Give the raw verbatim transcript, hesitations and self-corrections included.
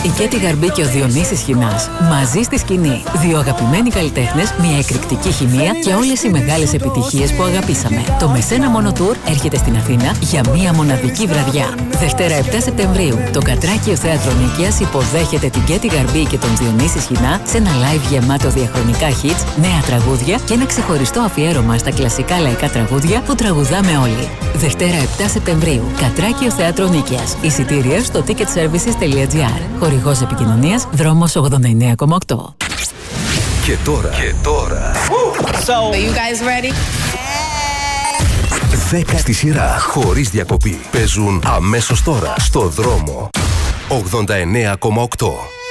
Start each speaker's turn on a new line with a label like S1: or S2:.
S1: Η Κέτη Γαρμπή και ο Διονύσης Χινάς μαζί στη σκηνή. Δύο αγαπημένοι καλλιτέχνες, μια εκρηκτική χημεία και όλες οι μεγάλες επιτυχίες που αγαπήσαμε. Το Με Σένα Μόνο Tour έρχεται στην Αθήνα για μια μοναδική βραδιά. Δευτέρα επτά Σεπτεμβρίου, το Κατράκιο Θέατρο Νίκαιας υποδέχεται την Κέτη Γαρμπή και τον Διονύση Σχοινά σε ένα live γεμάτο διαχρονικά hits, νέα τραγούδια και ένα ξεχωριστό αφιέρωμα στα κλασικά λαϊκά τραγούδια που τραγουδάμε όλοι. Δευτέρα επτά Σεπτεμβρίου, Κατράκιο Θέατρο Νίκαιας. Εισιτήρια στο ticket services τελεία gr. Χορηγός επικοινωνίας Δρόμος ογδόντα εννέα κόμμα οκτώ.
S2: Και τώρα. Και τώρα.
S3: So, are you guys ready?
S2: δέκα στη σειρά, χωρίς διακοπή. Παίζουν αμέσως τώρα στο Δρόμο ογδόντα εννέα κόμμα οκτώ.